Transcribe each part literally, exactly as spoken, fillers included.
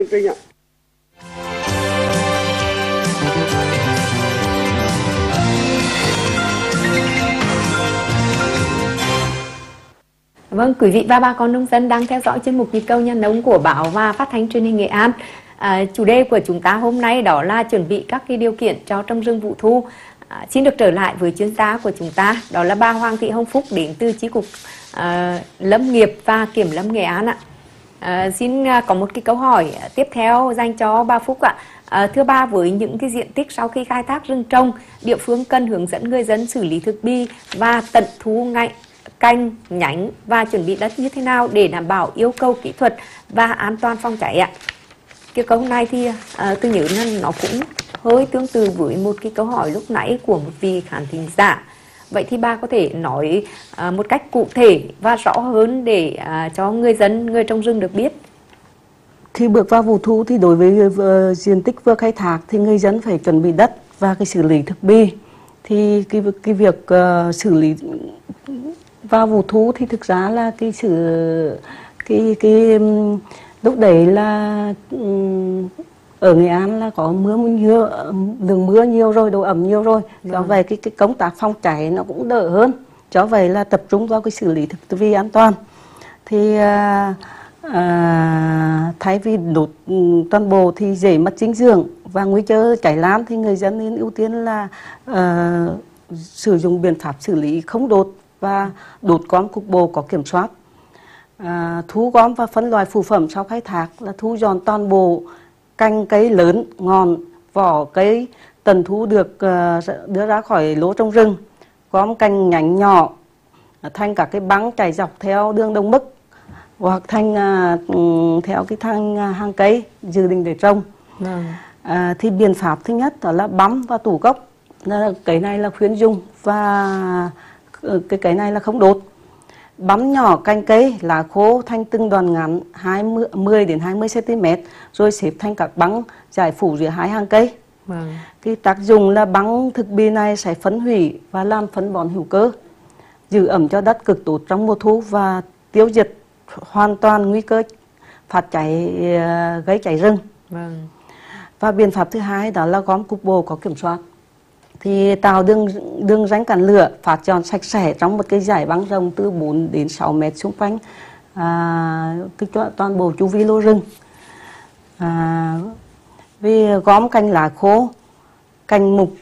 chương trình ạ. Vâng, quý vị và bà con nông dân đang theo dõi chuyên mục Nhịp cầu nhà nông của báo và phát thanh truyền hình Nghệ An. À, chủ đề của chúng ta hôm nay đó là chuẩn bị các cái điều kiện cho trồng rừng vụ thu. À, xin được trở lại với chuyên gia của chúng ta, đó là bà Hoàng Thị Hồng Phúc đến từ chi cục à, Lâm nghiệp và Kiểm lâm Nghệ An ạ. À, xin có một cái câu hỏi tiếp theo dành cho bà Phúc ạ. À, thưa bà, với những cái diện tích sau khi khai thác rừng trồng, địa phương cần hướng dẫn người dân xử lý thực bì và tận thu ngay canh, nhánh và chuẩn bị đất như thế nào để đảm bảo yêu cầu kỹ thuật và an toàn phòng cháy ạ? Cái câu này thì à, tôi nhớ là nó cũng hơi tương tự với một cái câu hỏi lúc nãy của một vị khán thính giả. Vậy thì bà có thể nói à, một cách cụ thể và rõ hơn để à, cho người dân, người trồng rừng được biết. Khi bước vào vụ thu thì đối với uh, diện tích vừa khai thác thì người dân phải chuẩn bị đất và cái xử lý thực bì. Thì cái, cái việc uh, xử lý vào vụ thu thì thực ra là cái sự cái cái um, lúc đấy là um, ở Nghệ An là có mưa nhiều, lượng mưa nhiều rồi, độ ẩm nhiều rồi. Do vâng. vậy cái cái công tác phòng cháy nó cũng đỡ hơn. Do vậy là tập trung vào cái xử lý thực bì an toàn. Thì uh, À, thay vì đốt toàn bộ thì dễ mất dinh dưỡng và nguy cơ cháy lan, thì người dân nên ưu tiên là uh, sử dụng biện pháp xử lý không đốt và đốt gom cục bộ có kiểm soát. À, thu gom và phân loại phụ phẩm sau khai thác là thu dọn toàn bộ cành cây lớn, ngọn, vỏ cây tận thu được uh, đưa ra khỏi lỗ trong rừng, gom cành nhánh nhỏ uh, thành các cái băng chảy dọc theo đường đồng mức hoặc thành uh, theo cái thang uh, hàng cây dự định để trồng. Vâng. À, thì biện pháp thứ nhất đó là bắm và tủ gốc. Là cái này là khuyến dùng và cái cái này là không đốt. Bắm nhỏ cành cây lá khô thành từng đoạn ngắn mười đến hai mươi xăng ti mét rồi xếp thành các băng giải phủ giữa hai hàng cây. Vâng. Cái tác dụng là băng thực bì này sẽ phân hủy và làm phân bón hữu cơ, giữ ẩm cho đất cực tốt trong mùa thu và tiêu diệt hoàn toàn nguy cơ phát cháy gây cháy rừng. Vâng. Và biện pháp thứ hai đó là gom cục bộ có kiểm soát. Thì tạo đường đường rãnh cản lửa, phát dọn sạch sẽ trong một cái dải băng rộng từ bốn đến sáu mét xung quanh à, cái toàn bộ chu vi lô rừng. À, vì gom cành lá khô, cành mục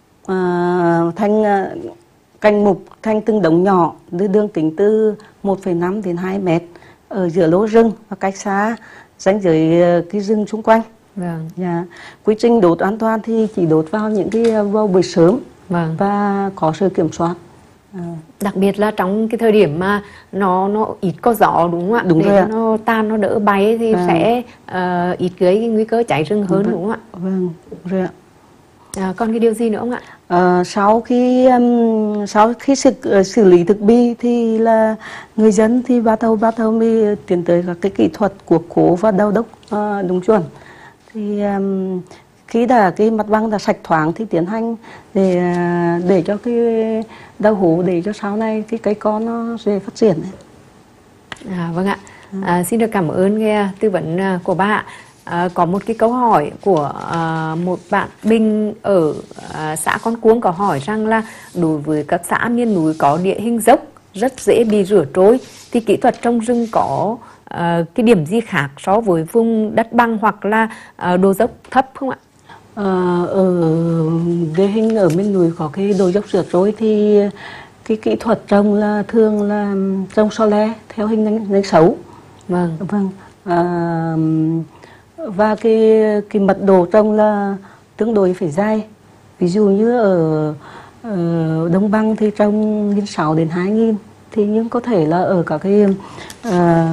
à, thành cành mục thành từng đống nhỏ, đưa đường kính từ một phẩy năm đến hai mét ở giữa lô rừng và cách xa ranh giới cái rừng xung quanh. Vâng. Yeah. Quy trình đốt an toàn thì chỉ đốt vào những cái vào buổi sớm. Vâng. Và có sự kiểm soát. À. Đặc biệt là trong cái thời điểm mà nó nó ít có gió, đúng không ạ? Đúng. Để rồi nó tan, nó đỡ bay thì vâng. sẽ uh, ít gây cái nguy cơ cháy rừng hơn. Vâng. Đúng không ạ? Vâng, đúng rồi ạ. À, còn cái điều gì nữa không ạ? À, sau khi um, sau khi xử, uh, xử lý thực bì thì là người dân thì bắt đầu bắt đầu mới tiến tới các cái kỹ thuật của cố và đào đốc uh, đúng chuẩn. Thì um, khi đã cái mặt bằng đã sạch thoáng thì tiến hành để uh, để cho cái đào hố để cho sau này cái cây con nó dễ phát triển. À, vâng ạ. À, xin được cảm ơn cái tư vấn của bà ạ. À, có một cái câu hỏi của à, một bạn Bình ở à, xã Con Cuông có hỏi rằng là đối với các xã miền núi có địa hình dốc rất dễ bị rửa trôi thì kỹ thuật trồng rừng có à, cái điểm gì khác so với vùng đất bằng hoặc là à, độ dốc thấp không ạ? À, ở địa hình ở miền núi có cái độ dốc rửa trôi thì cái kỹ thuật trồng là thường là trồng so le theo hình nắng, nắng xấu. Vâng. Vâng. À, và cái cái mật độ trồng là tương đối phải dai. Ví dụ như ở, ở Đông Băng thì trồng nghìn sáu đến hai nghìn, thì nhưng có thể là ở các cái uh,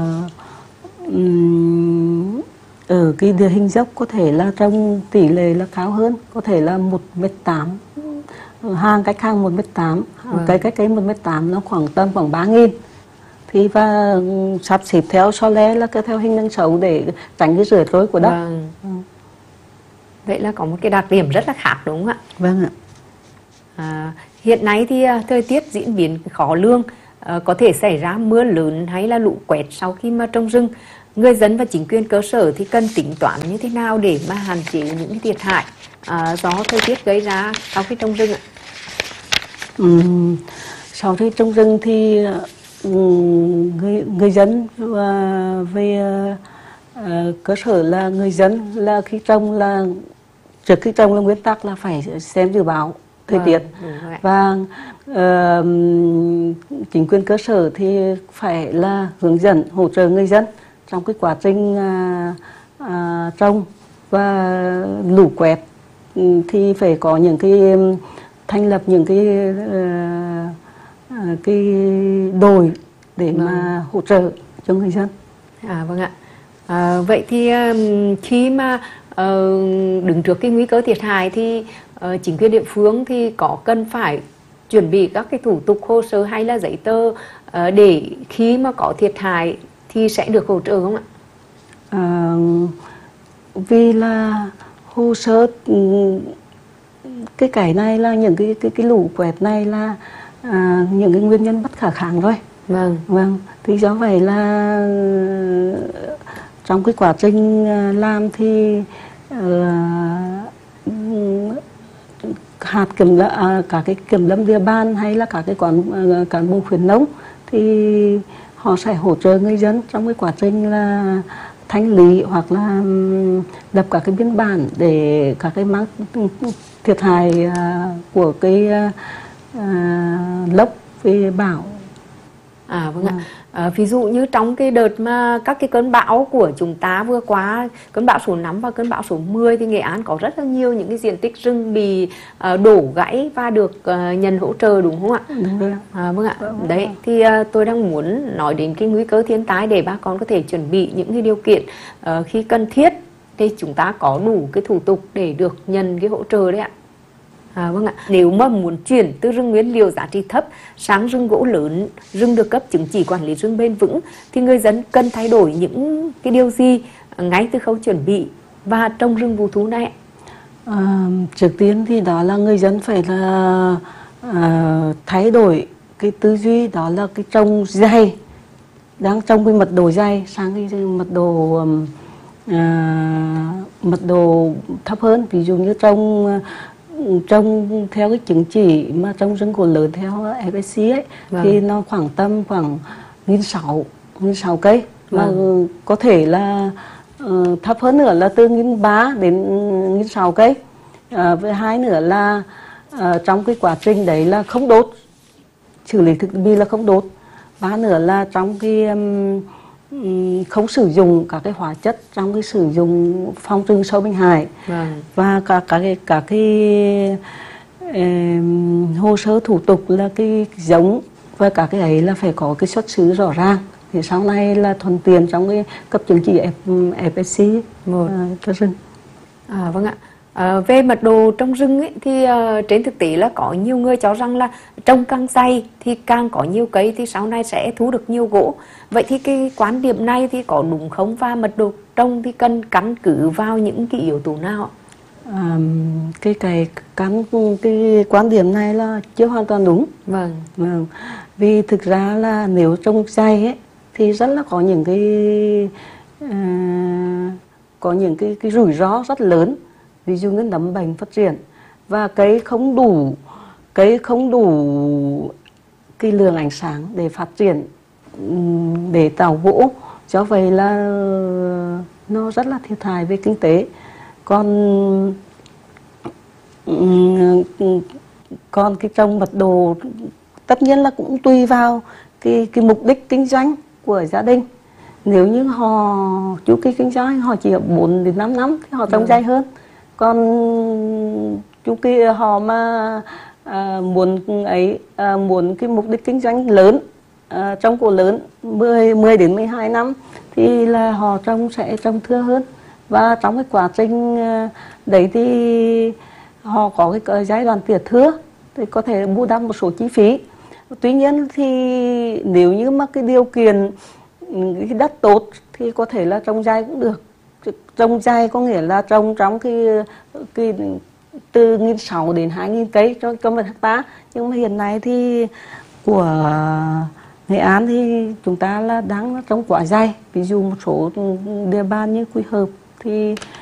um, ở cái địa hình dốc có thể là trồng tỷ lệ là cao hơn, có thể là một mét tám, hàng cách hàng một mét tám, vâng. cái cách cái một mét tám nó khoảng tầm khoảng ba nghìn. Thì và sắp xếp theo so le là theo hình nắng xấu để tránh cái rửa trôi của đất. Vâng. Ừ. Vậy là có một cái đặc điểm rất là khác, đúng không ạ? Vâng ạ. À, hiện nay thì thời tiết diễn biến khó lường, à, có thể xảy ra mưa lớn hay là lũ quét sau khi mà trồng rừng. người dân và chính quyền cơ sở thì cần tính toán như thế nào để mà hạn chế những cái thiệt hại à, do thời tiết gây ra sau khi trồng rừng ạ? Ừm, sau khi trồng rừng thì ừm, người người dân và về uh, cơ sở là người dân là khi trồng là trước khi trồng là nguyên tắc là phải xem dự báo thời Vâng, tiết, đúng vậy. và uh, chính quyền cơ sở thì phải là hướng dẫn hỗ trợ người dân trong cái quá trình uh, uh, trồng và lũ quét. Ừm, thì phải có những cái thành lập những cái uh, uh, cái đội để Vâng. mà hỗ trợ cho người dân. À vâng ạ. À, vậy thì um, khi mà uh, đứng trước cái nguy cơ thiệt hại thì uh, chính quyền địa phương thì có cần phải chuẩn bị các cái thủ tục hồ sơ hay là giấy tờ uh, để khi mà có thiệt hại thì sẽ được hỗ trợ không ạ? À, vì là hồ sơ ừm, cái cái này là những cái cái cái lũ quét này là à, những cái nguyên nhân bất khả kháng rồi. Vâng. Vâng, thì do vậy là trong cái quá trình làm thì uh, hạt kiểm lâm, à, cả cái kiểm lâm địa bàn hay là cả cái quán uh, cán bộ khuyến nông thì họ sẽ hỗ trợ người dân trong cái quá trình là thanh lý hoặc là um, lập các cái biên bản để các cái mang thiệt hại uh, của cái uh, uh, lốc về bão. À vâng ạ. À, ví dụ như trong cái đợt mà các cái cơn bão của chúng ta vừa qua, cơn bão số năm và cơn bão số mười thì Nghệ An có rất là nhiều những cái diện tích rừng bị uh, đổ gãy và được uh, nhận hỗ trợ đúng không ạ? Đúng rồi. À, vâng ạ. Đấy thì uh, tôi đang muốn nói đến cái nguy cơ thiên tai để bà con có thể chuẩn bị những cái điều kiện uh, khi cần thiết thì chúng ta có đủ cái thủ tục để được nhận cái hỗ trợ đấy ạ. À, vâng ạ. Nếu mà muốn chuyển từ rừng nguyên liệu giá trị thấp sang rừng gỗ lớn, rừng được cấp chứng chỉ quản lý rừng bền vững thì người dân cần thay đổi những cái điều gì ngay từ khâu chuẩn bị và trồng rừng vụ thu này? À, trước tiên thì đó là người dân phải là à, thay đổi cái tư duy, đó là cái trồng dày, đang trồng cái mật độ dày sang cái mật độ à, mật độ thấp hơn. Ví dụ như trồng trồng theo cái chứng chỉ mà trồng rừng gỗ lớn theo ép ét xê ấy, Vâng. thì nó khoảng tầm khoảng nghìn sáu nghìn sáu cây, mà Vâng. có thể là uh, thấp hơn nữa là từ nghìn ba đến nghìn sáu cây. Uh, với hai nữa là uh, trong cái quá trình đấy là không đốt, xử lý thực bì là không đốt. Ba nữa là trong cái um, không sử dụng các cái hóa chất trong cái sử dụng phòng trừ sâu bệnh hại. Vâng. Và cả cả cái cả cái um, hồ sơ thủ tục là cái giống và cả cái ấy là phải có cái xuất xứ rõ ràng thì sau này là thuận tiện trong cái cấp chứng chỉ ép ét xê Một. uh, cho rừng. À, vâng ạ. À, về mật độ trong rừng ấy, thì uh, trên thực tế là có nhiều người cho rằng là trồng càng dày thì càng có nhiều cây thì sau này sẽ thu được nhiều gỗ. Vậy thì cái quan điểm này thì có đúng không, và mật độ trồng thì cần căn cứ vào những cái yếu tố nào ạ? À, cái cái căn cái quan điểm này là chưa hoàn toàn đúng. Vâng. Vâng. Vì thực ra là nếu trồng dày ấy thì rất là có những cái uh, có những cái cái rủi ro rất lớn. Ví dụ như nấm bệnh phát triển và cây không đủ cây không đủ cái lượng ánh sáng để phát triển, để tạo gỗ, do vậy là nó rất là thiệt hại về kinh tế. Còn còn cái trồng mật độ tất nhiên là cũng tùy vào cái cái mục đích kinh doanh của gia đình. Nếu như họ chu kỳ kinh doanh họ chỉ ở bốn đến năm năm thì họ trồng dày hơn. Còn chu kỳ họ mà à, muốn ấy à, muốn cái mục đích kinh doanh lớn, à, trồng gỗ lớn mười đến mười hai năm thì là họ trồng sẽ trồng thưa hơn. Và trong cái quá trình đấy thì họ có cái giai đoạn tỉa thưa thì có thể bù đắp một số chi phí. Tuy nhiên thì nếu như mà cái điều kiện cái đất tốt thì có thể là trồng dày cũng được. Trồng dày có nghĩa là trồng trong cái, cái từ nghìn sáu đến hai nghìn cây cho cho một hectare. Nhưng mà hiện nay thì của Nghệ An thì chúng ta là đang trồng quả dày, ví dụ một số địa bàn như Quy Hợp thì